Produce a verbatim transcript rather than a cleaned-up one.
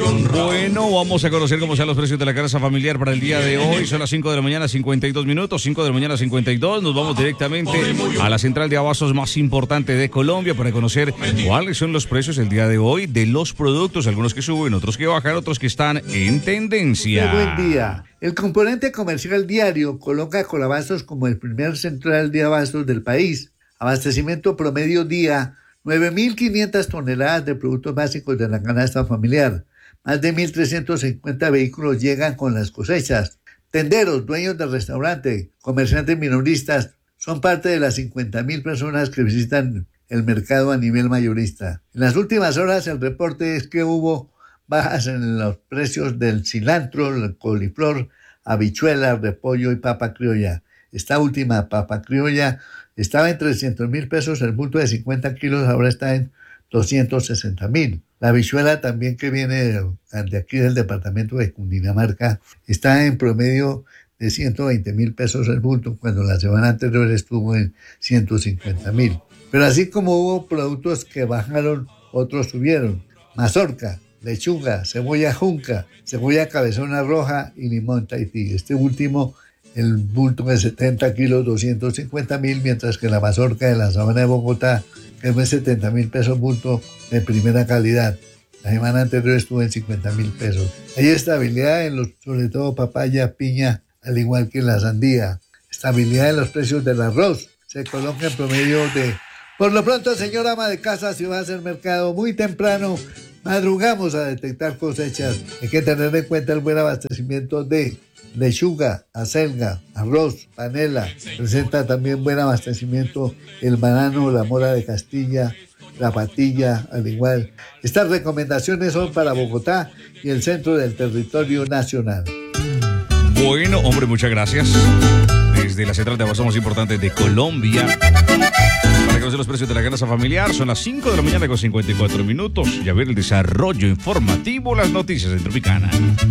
Bueno, vamos a conocer cómo están los precios de la canasta familiar para el día de hoy. Son las cinco de la mañana, cincuenta y dos minutos, cinco de la mañana, cincuenta y dos. Nos vamos directamente a la central de abastos más importante de Colombia para conocer cuáles son los precios el día de hoy de los productos, algunos que suben, otros que bajan, otros que están en tendencia. Muy buen día. El componente comercial diario coloca a Colabastos como el primer central de abastos del país. Abastecimiento promedio día, nueve mil quinientas toneladas de productos básicos de la canasta familiar. Más de mil trescientos cincuenta vehículos llegan con las cosechas. Tenderos, dueños de restaurante, comerciantes minoristas, son parte de las cincuenta mil personas que visitan el mercado a nivel mayorista. En las últimas horas el reporte es que hubo bajas en los precios del cilantro, el coliflor, habichuela, repollo y papa criolla. Esta última papa criolla estaba en trescientos mil pesos, el bulto de cincuenta kilos ahora está en doscientos sesenta mil. La habichuela también, que viene de aquí del departamento de Cundinamarca, está en promedio de ciento veinte mil pesos el bulto, cuando la semana anterior estuvo en ciento cincuenta mil. Pero así como hubo productos que bajaron, otros subieron. Mazorca, lechuga, cebolla junca, cebolla cabezona roja y limón Tahití. Este último, el bulto de setenta kilos, doscientos cincuenta mil, mientras que la mazorca de la sabana de Bogotá, que es de setenta mil pesos bulto de primera calidad. La semana anterior estuvo en cincuenta mil pesos. Hay estabilidad en los, sobre todo papaya, piña, al igual que en la sandía. Estabilidad en los precios del arroz. Se coloca en promedio de... Por lo pronto, señora ama de casa, si va a hacer mercado muy temprano, madrugamos a detectar cosechas. Hay que tener en cuenta el buen abastecimiento de lechuga, acelga, arroz, panela. Presenta también buen abastecimiento el banano, la mora de Castilla, la patilla, al igual. Estas recomendaciones son para Bogotá y el centro del territorio nacional. Bueno, hombre, muchas gracias. Desde la central de abastos más importante de Colombia. Para conocer los precios de la canasta familiar, son las cinco de la mañana con cincuenta y cuatro minutos. Y a ver el desarrollo informativo, las noticias de Tropicana.